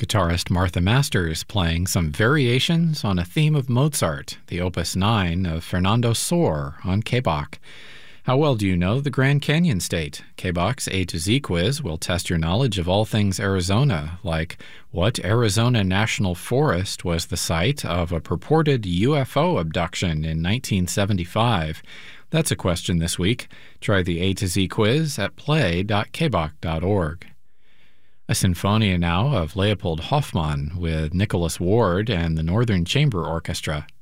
Guitarist Martha Masters playing some variations on a theme of Mozart, the Opus 9 of Fernando Sor on KBach. How well do you know the Grand Canyon State? KBach's A to Z quiz will test your knowledge of all things Arizona, like what Arizona National Forest was the site of a purported UFO abduction in 1975? That's a question this week. Try the A to Z quiz at play.kbach.org. A sinfonia now of Leopold Hoffmann with Nicholas Ward and the Northern Chamber Orchestra.